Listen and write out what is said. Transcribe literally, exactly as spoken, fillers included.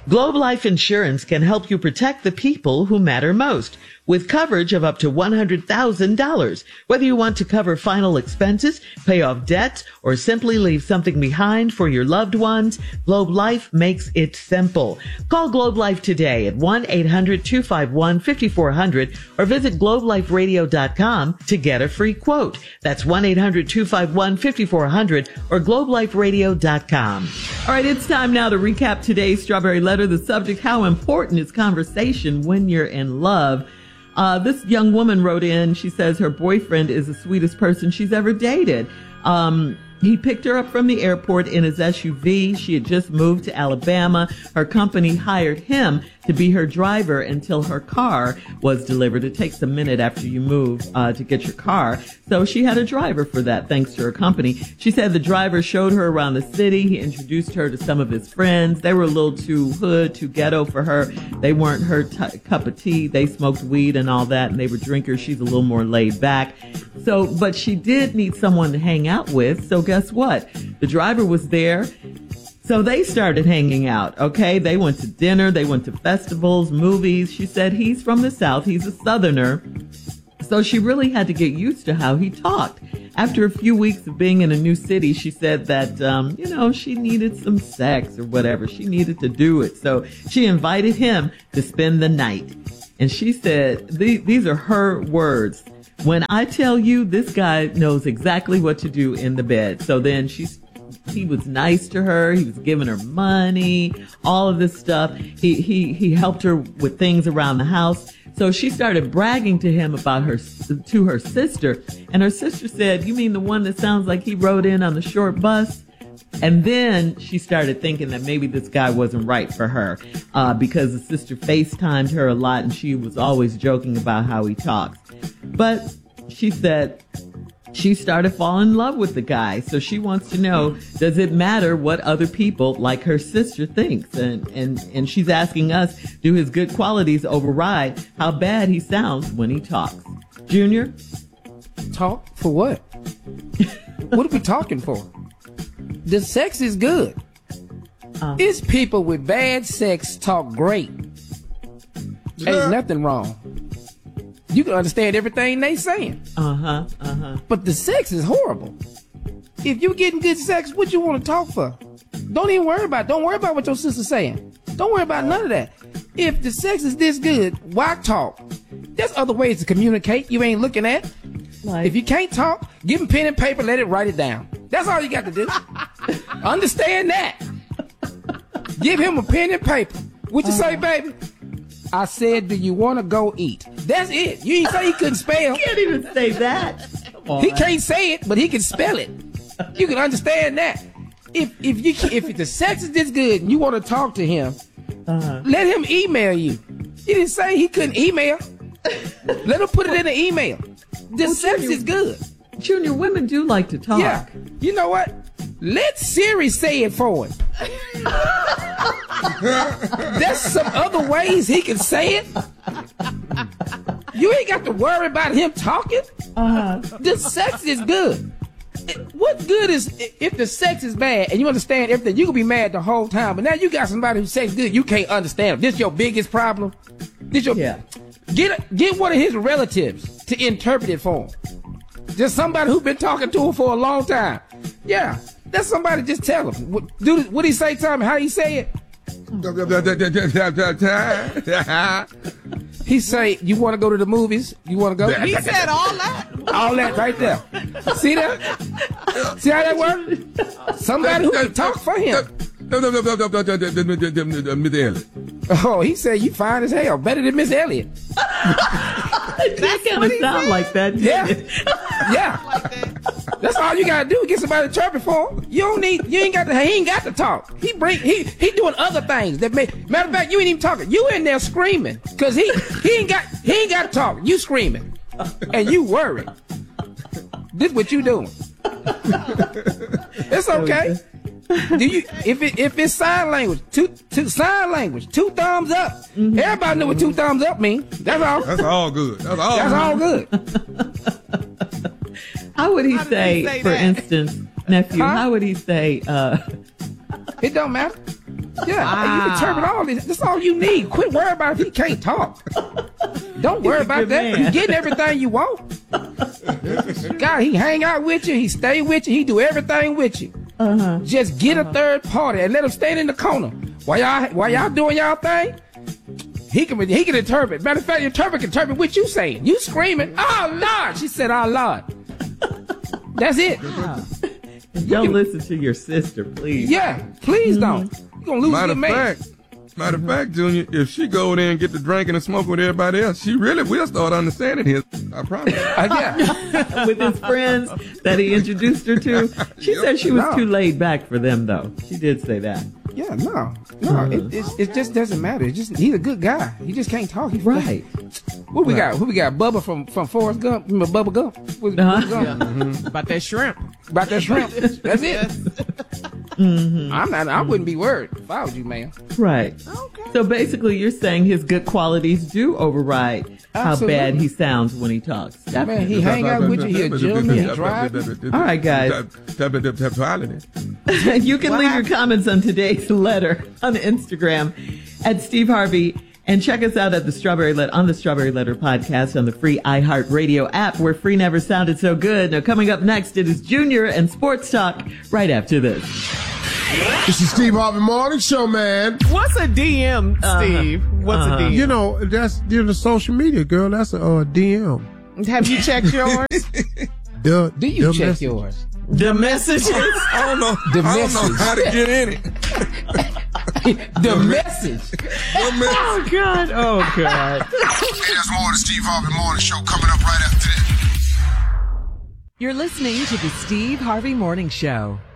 Globe Life Insurance can help you protect the people who matter most with coverage of up to one hundred thousand dollars. Whether you want to cover final expenses, pay off debts, or simply leave something behind for your loved ones, Globe Life makes it simple. Call Globe Life today at one eight hundred two five one five four zero zero or visit globe life radio dot com to get a free quote. That's one eight hundred two five one five four zero zero or globe life radio dot com. All right, it's time now to recap today's Strawberry Letter. The subject, how important is conversation when you're in love? Uh, this young woman wrote in, she says her boyfriend is the sweetest person she's ever dated. Um, he picked her up from the airport in his S U V. She had just moved to Alabama. Her company hired him to be her driver until her car was delivered. It takes a minute after you move uh, to get your car. So she had a driver for that, thanks to her company. She said the driver showed her around the city. He introduced her to some of his friends. They were a little too hood, too ghetto for her. They weren't her t- cup of tea. They smoked weed and all that, and they were drinkers. She's a little more laid back. So, but she did need someone to hang out with. So guess what? The driver was there. So they started hanging out, okay? They went to dinner. They went to festivals, movies. She said he's from the South. He's a Southerner. So she really had to get used to how he talked. After a few weeks of being in a new city, she said that, um, you know, she needed some sex or whatever. She needed to do it. So she invited him to spend the night. And she said, th- these are her words. When I tell you, this guy knows exactly what to do in the bed. So then she's He was nice to her. He was giving her money, all of this stuff. He, he, he helped her with things around the house. So she started bragging to him about her, to her sister. And her sister said, you mean the one that sounds like he rode in on the short bus? And then she started thinking that maybe this guy wasn't right for her, uh, because the sister FaceTimed her a lot and she was always joking about how he talks. But she said, she started falling in love with the guy. So she wants to know, does it matter what other people like her sister thinks? And, and, and she's asking us, do his good qualities override how bad he sounds when he talks? Junior? Talk for what? What are we talking for? The sex is good. Um, it's people with bad sex talk great. Ain't nothing wrong. You can understand everything they saying. Uh-huh, uh-huh. But the sex is horrible. If you getting good sex, what you want to talk for? Don't even worry about it. Don't worry about what your sister's saying. Don't worry about none of that. If the sex is this good, why talk? There's other ways to communicate you ain't looking at. Like, if you can't talk, give him pen and paper, let it write it down. That's all you got to do. Understand that. Give him a pen and paper. What you uh-huh. say, baby? I said, do you want to go eat? That's it. You ain't say he couldn't spell. He can't even say that. He can't say it, but he can spell it. You can understand that. If if you if the sex is this good and you want to talk to him, uh-huh. let him email you. He didn't say he couldn't email. Let him put it in the email. The well, sex Junior, is good. Junior, women do like to talk. Yeah. You know what? Let Siri say it for him. There's some other ways he can say it. You ain't got to worry about him talking. Uh-huh. The sex is good. What good is if the sex is bad and you understand everything? You can be mad the whole time, but now you got somebody who sex good. You can't understand. This your biggest problem. This your yeah. Get get one of his relatives to interpret it for him. Just somebody who's been talking to him for a long time. Yeah, that's somebody. Just tell him. What, do what he say? Tell me how he say it. He say, you want to go to the movies? You want to go? He said all that. All that right there. See that? See how that works? Somebody who can talk for him. Oh, he said you fine as hell. Better than Miss Elliott. That kind of sound like that. Yeah. Yeah. Like that. That's all you gotta do. Get somebody to interpret for him. You don't need. You ain't got to. He ain't got to talk. He bring. He he doing other things that may. Matter of fact, you ain't even talking. You in there screaming because he he ain't got. He ain't got to talk. You screaming, and you worried. This what you doing. It's okay. Do you if it if it's sign language, two two sign language, two thumbs up. Mm-hmm. Everybody know what two thumbs up mean. That's all. That's all good. That's all. That's all good. How would he how say, he say for that? instance, nephew? Huh? How would he say? Uh, it don't matter. Yeah, wow. You interpret all this. That's all you need. Quit worrying about if he can't talk. Don't worry about that. Man. You getting everything you want. God, he hang out with you. He stay with you. He do everything with you. Uh-huh. Just get uh-huh. a third party and let him stand in the corner while y'all while y'all doing y'all thing. He can he can interpret. Matter of fact, interpret can interpret what you saying. You screaming, "Oh Lord!" She said, "Oh Lord." That's it. Wow. Don't can, listen to your sister, please. Yeah, please don't. You're gonna lose your man. Matter of fact, Junior, if she go there and get the drinking and smoking with everybody else, she really will start understanding his. I promise. Uh, yeah. With his friends that he introduced her to. She yep. said she was no. too laid back for them, though. She did say that. Yeah, no. No, uh, it, it, it just doesn't matter. It's just he's a good guy. He just can't talk. He's right. What we right. got? Who we got? Bubba from, from Forrest Gump. Remember Bubba Gump? What, uh-huh. Gump? Yeah. Mm-hmm. About that shrimp. About that shrimp. That's it. Mm-hmm. I'm not. I wouldn't be worried if I was you, man. Right. Okay. So basically, you're saying his good qualities do override Absolutely. How bad he sounds when he talks. That man, he hang out with you. He a gentleman. He drive. All right, guys. You can leave your comments on today's letter on Instagram at Steve Harvey. And check us out at the Strawberry Letter on the Strawberry Letter podcast on the free iHeartRadio app, where free never sounded so good. Now, coming up next, it is Junior and Sports Talk right after this. This is Steve Harvey Morning Show, man. What's a D M, Steve? Uh-huh. What's uh-huh. a D M? You know, that's you know, social media, girl. That's a uh, D M. Have you checked yours? the, Do you the check message. yours? The messages? I don't know. The I message. don't know how to get in it. The message. The message. Oh, God. Oh, God. Hey, there's more of the Steve Harvey Morning Show coming up right after this. You're listening to the Steve Harvey Morning Show.